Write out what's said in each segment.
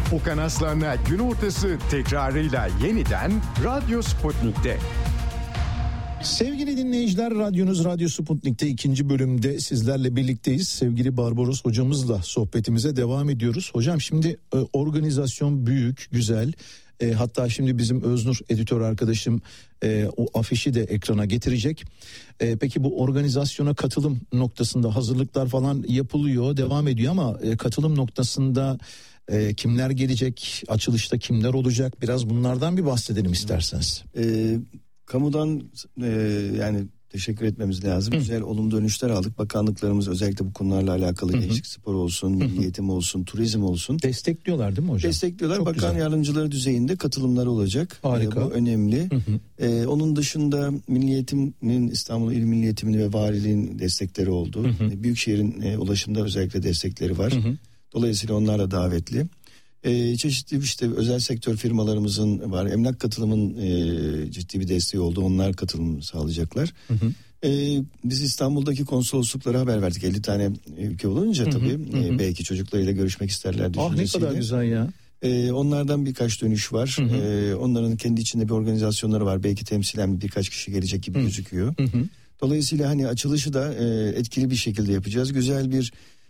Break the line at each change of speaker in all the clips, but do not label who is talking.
Okan Aslan'la gün ortası tekrarıyla yeniden Radyo Sputnik'te.
Sevgili dinleyiciler, radyonuz Radyo Sputnik'te 2. bölümde sizlerle birlikteyiz. Sevgili Barbaros hocamızla sohbetimize devam ediyoruz. Hocam şimdi organizasyon büyük, güzel. Hatta şimdi bizim Öznur editör arkadaşım o afişi de ekrana getirecek. Peki bu organizasyona katılım noktasında hazırlıklar falan yapılıyor, devam ediyor ama katılım noktasında kimler gelecek, açılışta kimler olacak, biraz bunlardan bir bahsedelim isterseniz.
Kamudan yani teşekkür etmemiz lazım. Güzel olumlu dönüşler aldık. Bakanlıklarımız özellikle bu konularla alakalı gençlik spor olsun, milli eğitim olsun, turizm olsun.
Destekliyorlar değil mi hocam?
Destekliyorlar.
Çok
Bakan
güzel.
Yardımcıları düzeyinde katılımlar olacak.
Harika.
Bu önemli. Onun dışında Milli Eğitim'in, İstanbul İl Milli Eğitim'in ve Valiliğin destekleri oldu. Büyükşehir'in ulaşımda özellikle destekleri var. Dolayısıyla onlar da davetli. Çeşitli işte özel sektör firmalarımızın var. Emlak katılımın ciddi bir desteği oldu. Onlar katılım sağlayacaklar. Biz İstanbul'daki konsolosluklara haber verdik. 50 tane ülke olunca tabii belki çocuklarıyla görüşmek isterler düşüncesiyle.
Ne kadar güzel ya.
Onlardan birkaç dönüş var. Onların kendi içinde bir organizasyonları var. Belki temsilen birkaç kişi gelecek gibi gözüküyor. Dolayısıyla hani açılışı da etkili bir şekilde yapacağız. Güzel bir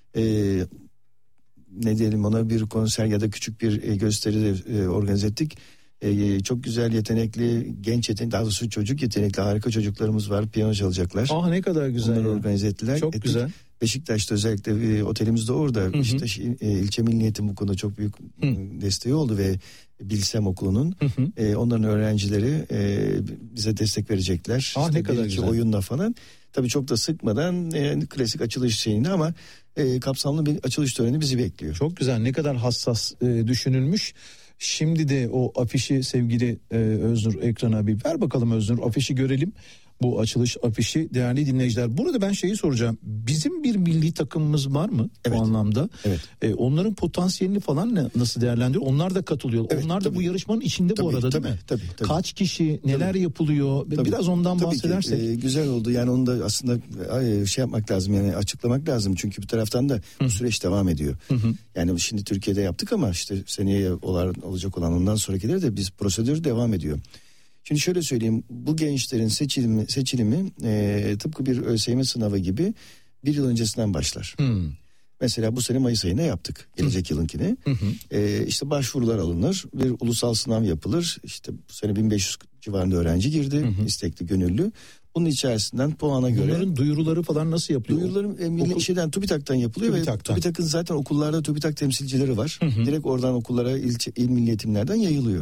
ne diyelim ona, bir konser ya da küçük bir gösteri de organize ettik. Çok güzel yetenekli, genç yetenekli, daha doğrusu çocuk yetenekli harika çocuklarımız var. Piyano çalacaklar.
Ne kadar güzel.
Onları organize ettiler.
Çok güzel.
Beşiktaş'ta özellikle otelimiz de orada. Beşiktaş ilçe Milli Eğitim bu konuda çok büyük desteği oldu ve Bilsem Okulu'nun onların öğrencileri bize destek verecekler. İşte
ne kadar güzel.
Oyunla falan. Tabii çok da sıkmadan klasik açılış şeyini ama kapsamlı bir açılış töreni bizi bekliyor.
Çok güzel, ne kadar hassas düşünülmüş. Şimdi de o afişi sevgili Öznur ekrana bir ver bakalım Öznur, afişi görelim. Bu açılış afişi değerli dinleyiciler. Burada ben şeyi soracağım. Bizim bir milli takımımız var mı bu anlamda?
Evet.
Onların potansiyelini falan nasıl değerlendiriyor? Onlar da katılıyor.
Evet,
Onlar da bu yarışmanın içinde bu arada değil mi?
Tabii.
Kaç kişi, neler yapılıyor? Biraz ondan bahsedersek.
Güzel oldu. Yani onu da aslında şey yapmak lazım, yani açıklamak lazım. Çünkü bir taraftan da bu süreç devam ediyor. Yani şimdi Türkiye'de yaptık ama işte seneye olacak olan ondan sonrakileri de biz prosedür devam ediyor. Şimdi şöyle söyleyeyim, bu gençlerin seçilimi tıpkı bir ÖSYM sınavı gibi bir yıl öncesinden başlar. Mesela bu sene Mayıs ayında yaptık, gelecek yılınkini. İşte başvurular alınır, bir ulusal sınav yapılır. İşte bu sene 1500 civarında öğrenci girdi, istekli, gönüllü. Bunun içerisinden puana göre.
Bunların duyuruları falan nasıl yapılıyor?
Duyuruları TÜBİTAK'tan yapılıyor ve TÜBİTAK'ın zaten okullarda TÜBİTAK temsilcileri var. Direkt oradan okullara, il milli eğitimlerden yayılıyor.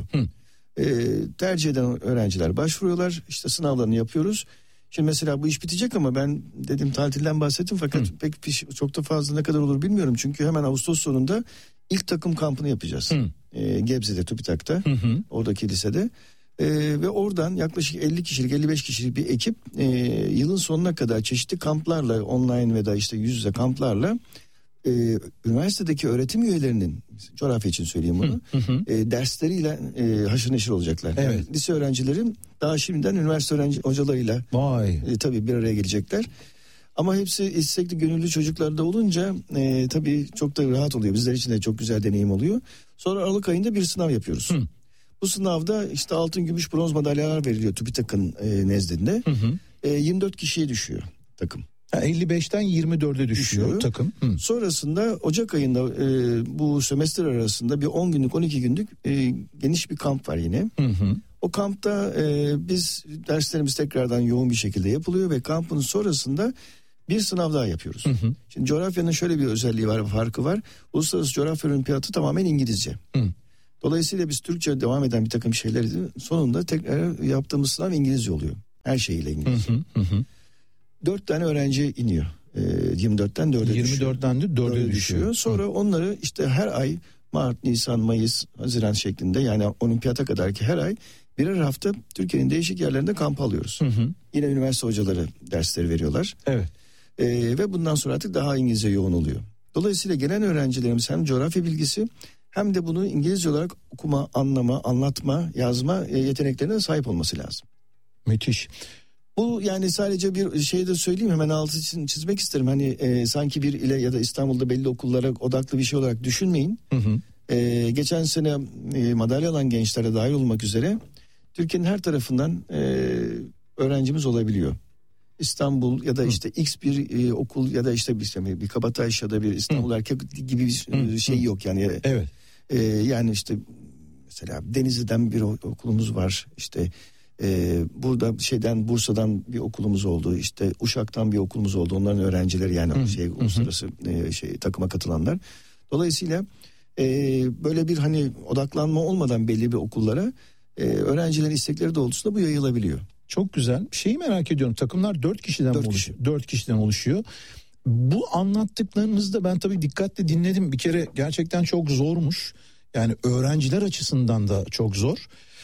Tercih eden öğrenciler başvuruyorlar, işte sınavlarını yapıyoruz. Şimdi mesela bu iş bitecek ama ben dedim tatilden bahsettim fakat çok da fazla ne kadar olur bilmiyorum. Çünkü hemen Ağustos sonunda ilk takım kampını yapacağız. Gebze'de, TÜBİTAK'ta, oradaki lisede. Ve oradan yaklaşık 50 kişilik 55 kişilik bir ekip yılın sonuna kadar çeşitli kamplarla, online ve da işte yüz yüze kamplarla üniversitedeki öğretim üyelerinin, coğrafya için söyleyeyim bunu, dersleriyle haşır neşir olacaklar.
Evet.
Yani lise öğrencileri daha şimdiden üniversite hocalarıyla tabii bir araya gelecekler. Ama hepsi istekli, gönüllü çocuklar da olunca tabii çok da rahat oluyor. Bizler için de çok güzel deneyim oluyor. Sonra Aralık ayında bir sınav yapıyoruz. Bu sınavda işte altın, gümüş, bronz madalyalar veriliyor TÜBİTAK'ın nezdinde. 24 kişiye düşüyor takım.
55'ten 24'e düşüyor takım.
Sonrasında Ocak ayında bu sömestr arasında bir 10 günlük 12 günlük geniş bir kamp var yine. O kampta biz derslerimiz tekrardan yoğun bir şekilde yapılıyor ve kampın sonrasında bir sınav daha yapıyoruz. Şimdi coğrafyanın şöyle bir özelliği var, farkı var. Uluslararası Coğrafya Olimpiyatı tamamen İngilizce. Dolayısıyla biz Türkçe devam eden bir takım şeyleri sonunda tekrar yaptığımız sınav İngilizce oluyor. Her şeyiyle İngilizce. 4 tane öğrenci iniyor. 24'ten 4'e düşüyor.
24'ten de 4'e düşüyor.
Sonra onları işte her ay Mart, Nisan, Mayıs, Haziran şeklinde, yani olimpiyata kadarki her ay birer hafta Türkiye'nin değişik yerlerinde kamp alıyoruz. Yine üniversite hocaları dersleri veriyorlar.
Evet.
Ve bundan sonra artık daha İngilizce yoğun oluyor. Dolayısıyla gelen öğrencilerimiz hem coğrafya bilgisi hem de bunu İngilizce olarak okuma, anlama, anlatma, yazma yeteneklerine sahip olması lazım.
Müthiş.
Bu yani sadece bir şey de söyleyeyim, hemen altını çizmek isterim. Hani sanki bir ile ya da İstanbul'da belli okullara odaklı bir şey olarak düşünmeyin. Geçen sene madalya alan gençlere dahil olmak üzere Türkiye'nin her tarafından öğrencimiz olabiliyor. İstanbul ya da işte X bir okul ya da işte bir Kabataş ya da bir İstanbul Erkek gibi bir şey yok yani.
Evet.
Yani işte mesela Denizli'den bir okulumuz var. İşte burada Bursa'dan bir okulumuz oldu. İşte Uşak'tan bir okulumuz oldu. Onların öğrencileri yani uluslararası takıma katılanlar. Dolayısıyla böyle bir hani odaklanma olmadan belli bir okullara öğrencilerin istekleri doğrultusunda bu yayılabiliyor.
Çok güzel. Şeyi merak ediyorum. Takımlar 4 kişiden oluşuyor. 4 kişiden oluşuyor. Bu anlattıklarınızda ben tabii dikkatle dinledim. Bir kere gerçekten çok zormuş. Yani öğrenciler açısından da çok zor.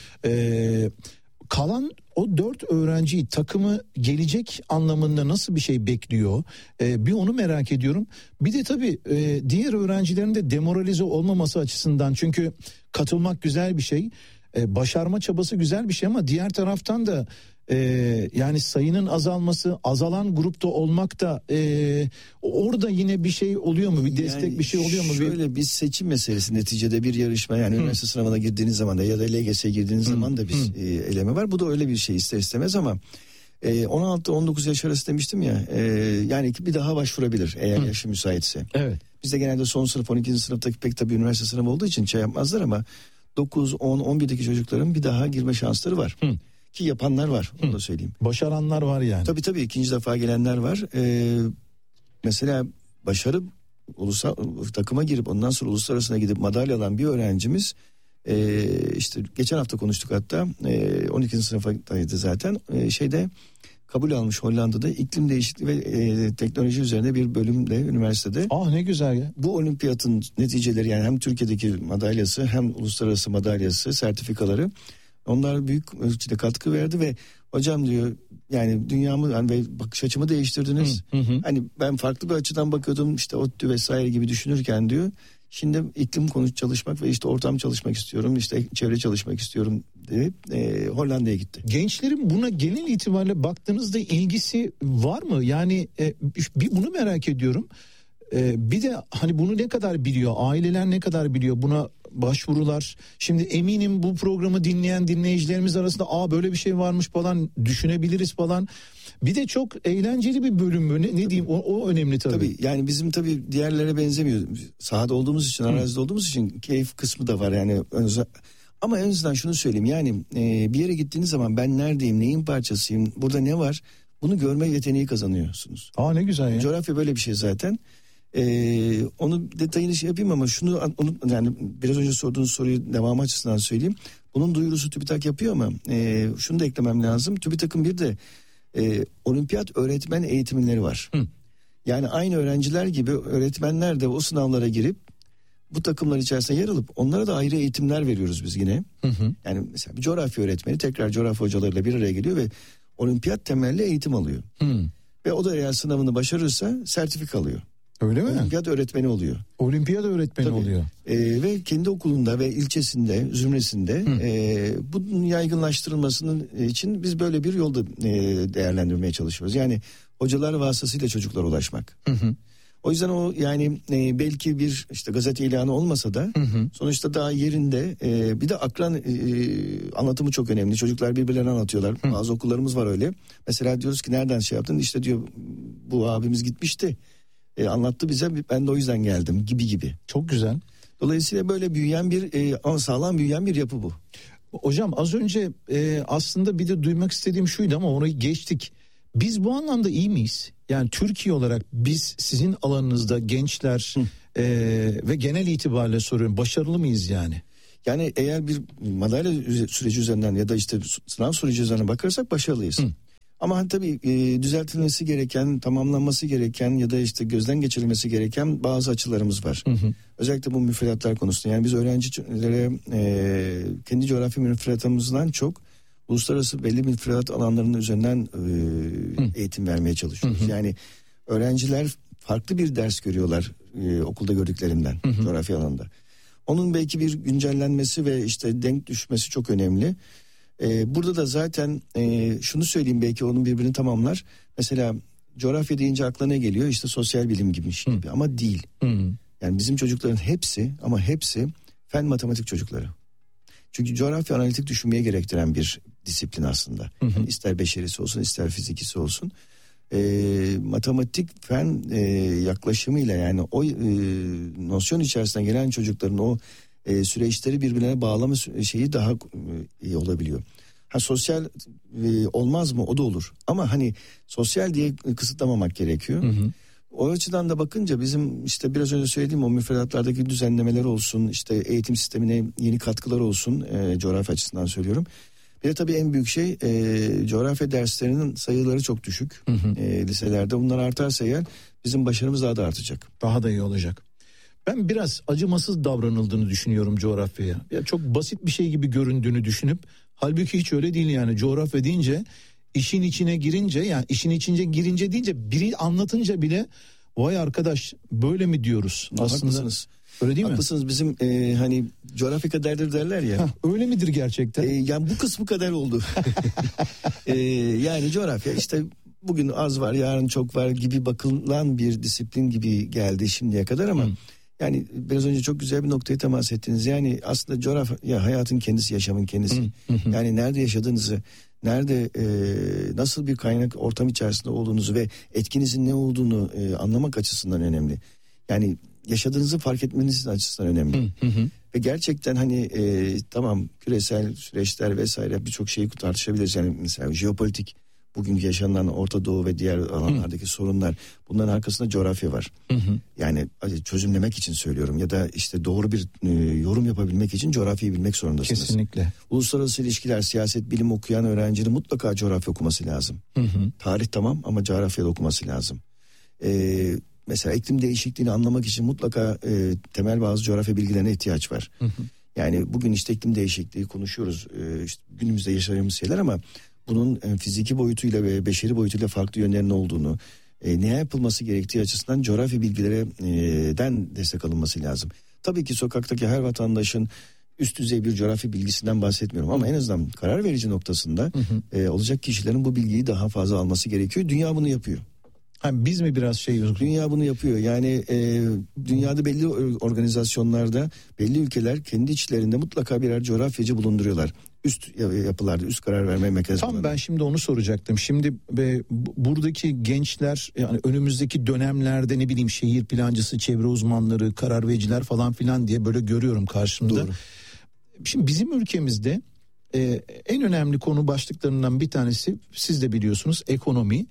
Kalan o 4 öğrenciyi takımı gelecek anlamında nasıl bir şey bekliyor? Bir onu merak ediyorum. Bir de tabii diğer öğrencilerin de demoralize olmaması açısından. Çünkü katılmak güzel bir şey. Başarma çabası güzel bir şey ama diğer taraftan da yani sayının azalması, azalan grupta olmak da orada yine bir şey oluyor mu? Bir destek yani bir şey oluyor mu?
Şöyle bir seçim meselesi neticede bir yarışma yani üniversite sınavına girdiğiniz zaman da ya da LGS'ye girdiğiniz zaman da bir eleme var. Bu da öyle bir şey ister istemez ama 16-19 yaş arası demiştim ya yani bir daha başvurabilir eğer yaşı müsaitse.
Evet.
Bizde genelde son sınıf 12. sınıftaki pek tabii üniversite sınavı olduğu için şey yapmazlar ama 9, 10, 11'deki çocukların bir daha girme şansları var. Ki yapanlar var onu da söyleyeyim.
Başaranlar var yani.
Tabii ikinci defa gelenler var. Mesela başarıp takıma girip ondan sonra uluslararasına gidip madalya alan bir öğrencimiz işte geçen hafta konuştuk hatta 12. sınıftaydı zaten kabul almış Hollanda'da iklim değişikliği ve teknoloji üzerine bir bölümde üniversitede.
Ne güzel ya.
Bu olimpiyatın neticeleri yani hem Türkiye'deki madalyası hem uluslararası madalyası sertifikaları onlar büyük ölçüde katkı verdi ve hocam diyor yani dünyamı hani ve bakış açımı değiştirdiniz. Hani ben farklı bir açıdan bakıyordum işte ODTÜ vesaire gibi düşünürken diyor. Şimdi iklim konusu çalışmak ve işte ortam çalışmak istiyorum işte çevre çalışmak istiyorum deyip Hollanda'ya gitti.
Gençlerin buna genel itibariyle baktığınızda ilgisi var mı? Yani bir bunu merak ediyorum. Bir de hani bunu ne kadar biliyor? Aileler ne kadar biliyor? Buna başvurular. Şimdi eminim bu programı dinleyen dinleyicilerimiz arasında böyle bir şey varmış falan düşünebiliriz falan. Bir de çok eğlenceli bir bölüm mü? Ne diyeyim o önemli tabii.
Tabii yani bizim tabii diğerlere benzemiyor. Sahada olduğumuz için, arazide olduğumuz için keyif kısmı da var yani. Ama en azından şunu söyleyeyim yani bir yere gittiğiniz zaman ben neredeyim, neyin parçasıyım, burada ne var? Bunu görme yeteneği kazanıyorsunuz.
Ne güzel ya.
Coğrafya böyle bir şey zaten. Onu detayını yapayım ama onu yani biraz önce sorduğunuz soruyu devamı açısından söyleyeyim. Bunun duyurusu TÜBİTAK yapıyor ama şunu da eklemem lazım. TÜBİTAK'ın bir de olimpiyat öğretmen eğitimleri var. Yani aynı öğrenciler gibi öğretmenler de o sınavlara girip bu takımlar içerisinde yer alıp onlara da ayrı eğitimler veriyoruz biz yine. Yani mesela bir coğrafya öğretmeni tekrar coğrafya hocalarıyla bir araya geliyor ve olimpiyat temelli eğitim alıyor. Ve o da eğer sınavını başarırsa sertifika alıyor.
Öyle mi?
Olimpiyat öğretmeni oluyor.
Olimpiyat öğretmeni oluyor.
Ve kendi okulunda ve ilçesinde, zümresinde bunun yaygınlaştırılmasının için biz böyle bir yolda değerlendirmeye çalışıyoruz. Yani hocalar vasıtasıyla çocuklara ulaşmak. O yüzden o yani belki bir işte gazete ilanı olmasa da sonuçta daha yerinde bir de akran anlatımı çok önemli. Çocuklar birbirlerine anlatıyorlar. Bazı okullarımız var öyle. Mesela diyoruz ki nereden şey yaptın? İşte diyor bu abimiz gitmişti. Anlattı bize ben de o yüzden geldim gibi.
Çok güzel.
Dolayısıyla böyle büyüyen bir ama sağlam büyüyen bir yapı bu.
Hocam az önce aslında bir de duymak istediğim şuydu ama orayı geçtik. Biz bu anlamda iyi miyiz? Yani Türkiye olarak biz sizin alanınızda gençler ve genel itibariyle soruyorum başarılı mıyız yani?
Yani eğer bir madalya süreci üzerinden ya da işte sınav süreci üzerinden bakarsak başarılıyız. Ama tabii düzeltilmesi gereken, tamamlanması gereken ya da işte gözden geçirilmesi gereken bazı açılarımız var. Özellikle bu müfredatlar konusunda. Yani biz öğrencilere kendi coğrafi müfredatımızdan çok uluslararası belli müfredat alanlarının üzerinden eğitim vermeye çalışıyoruz. Yani öğrenciler farklı bir ders görüyorlar okulda gördüklerinden coğrafya alanında. Onun belki bir güncellenmesi ve işte denk düşmesi çok önemli. Burada da zaten şunu söyleyeyim belki onun birbirini tamamlar. Mesela coğrafya deyince aklına ne geliyor? İşte sosyal bilim gibi ama değil. Yani bizim çocukların hepsi fen matematik çocukları. Çünkü coğrafya analitik düşünmeye gerektiren bir disiplin aslında. Yani ister beşerisi olsun ister fizikisi olsun. Matematik fen yaklaşımıyla yani o nosyon içerisine gelen çocukların o süreçleri birbirine bağlama şeyi daha iyi olabiliyor. Sosyal olmaz mı? O da olur. Ama hani sosyal diye kısıtlamamak gerekiyor. O açıdan da bakınca bizim işte biraz önce söylediğim o müfredatlardaki düzenlemeler olsun, işte eğitim sistemine yeni katkılar olsun, coğrafya açısından söylüyorum. Bir de tabii en büyük şey coğrafya derslerinin sayıları çok düşük liselerde. Bunlar artarsa eğer bizim başarımız daha da artacak.
Daha da iyi olacak. Ben biraz acımasız davranıldığını düşünüyorum coğrafyaya. Ya çok basit bir şey gibi göründüğünü düşünüp halbuki hiç öyle değil yani. Coğrafya deyince işin içine girince yani işin içine girince deyince biri anlatınca bile vay arkadaş böyle mi diyoruz aslında.
Haklısınız.
Öyle değil mi?
Haklısınız, bizim hani coğrafya kaderdir derler ya.
Öyle midir gerçekten?
Yani bu kısmı kader oldu. Yani coğrafya işte bugün az var yarın çok var gibi bakılan bir disiplin gibi geldi şimdiye kadar ama yani biraz önce çok güzel bir noktaya temas ettiniz. Yani aslında coğrafya hayatın kendisi, yaşamın kendisi. Yani nerede yaşadığınızı, nerede nasıl bir kaynak ortam içerisinde olduğunuzu ve etkinizin ne olduğunu anlamak açısından önemli. Yani yaşadığınızı fark etmeniz açısından önemli. Ve gerçekten hani tamam küresel süreçler vesaire birçok şeyi tartışabiliriz. Yani mesela jeopolitik, bugün yaşanan Orta Doğu ve diğer alanlardaki sorunlar, bunların arkasında coğrafya var. Yani çözümlemek için söylüyorum ya da işte doğru bir yorum yapabilmek için coğrafyayı bilmek zorundasınız.
Kesinlikle.
Uluslararası ilişkiler, siyaset, bilim okuyan öğrencinin mutlaka coğrafya okuması lazım. Tarih tamam ama coğrafya da okuması lazım. Mesela iklim değişikliğini anlamak için mutlaka temel bazı coğrafya bilgilerine ihtiyaç var. Yani bugün işte iklim değişikliği konuşuyoruz. İşte günümüzde yaşadığımız şeyler ama bunun fiziki boyutuyla ve beşeri boyutuyla farklı yönlerinin olduğunu, ne yapılması gerektiği açısından coğrafya bilgilerinden destek alınması lazım. Tabii ki sokaktaki her vatandaşın üst düzey bir coğrafya bilgisinden bahsetmiyorum ama en azından karar verici noktasında olacak kişilerin bu bilgiyi daha fazla alması gerekiyor. Dünya bunu yapıyor.
Biz mi biraz
Dünya bunu yapıyor. Yani dünyada belli organizasyonlarda, belli ülkeler kendi içlerinde mutlaka birer coğrafyacı bulunduruyorlar. Üst yapılarda, üst karar verme mekanizmaları.
Tam ben şimdi onu soracaktım. Şimdi buradaki gençler yani önümüzdeki dönemlerde ne bileyim şehir plancısı, çevre uzmanları, karar vericiler falan filan diye böyle görüyorum karşımda.
Doğru.
Şimdi bizim ülkemizde en önemli konu başlıklarından bir tanesi, siz de biliyorsunuz, ekonomi.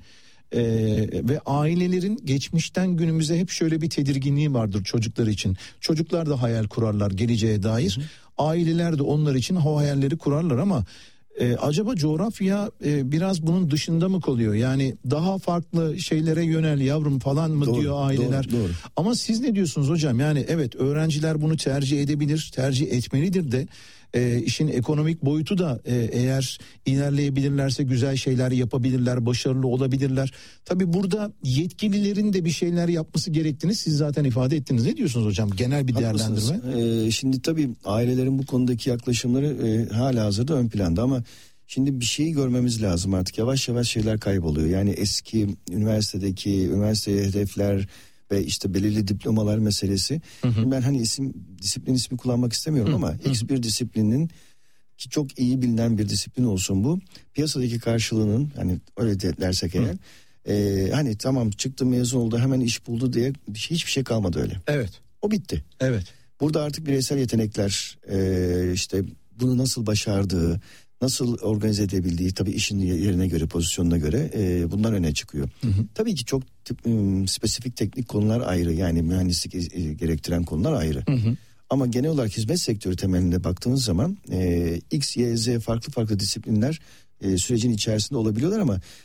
Ve ailelerin geçmişten günümüze hep şöyle bir tedirginliği vardır çocuklar için. Çocuklar da hayal kurarlar geleceğe dair. Aileler de onlar için o hayalleri kurarlar ama acaba coğrafya biraz bunun dışında mı kalıyor? Yani daha farklı şeylere yönel yavrum falan mı diyor aileler.
Doğru.
Ama siz ne diyorsunuz hocam? Yani evet, öğrenciler bunu tercih edebilir, tercih etmelidir de işin ekonomik boyutu da eğer ilerleyebilirlerse güzel şeyler yapabilirler, başarılı olabilirler. Tabii burada yetkililerin de bir şeyler yapması gerektiğini siz zaten ifade ettiniz. Ne diyorsunuz hocam? Genel bir değerlendirme.
Şimdi tabii ailelerin bu konudaki yaklaşımları hala hazırda ön planda ama şimdi bir şeyi görmemiz lazım artık. Yavaş yavaş şeyler kayboluyor. Yani eski üniversiteye hedefler ve işte belirli diplomalar meselesi. Ben hani disiplin ismi kullanmak istemiyorum ama X bir disiplinin, ki çok iyi bilinen bir disiplin olsun bu, piyasadaki karşılığının, hani öyle dersek eğer, hani tamam çıktı, mezun oldu, hemen iş buldu diye hiçbir şey kalmadı öyle.
Evet.
O bitti.
Evet.
Burada artık bireysel yetenekler, işte bunu nasıl başardığı, nasıl organize edebildiği, tabii işin yerine göre, pozisyonuna göre bunlar öne çıkıyor. Tabii ki çok spesifik teknik konular ayrı, yani mühendislik gerektiren konular ayrı. Ama genel olarak hizmet sektörü temelinde baktığınız zaman X, Y, Z farklı disiplinler sürecin içerisinde olabiliyorlar ama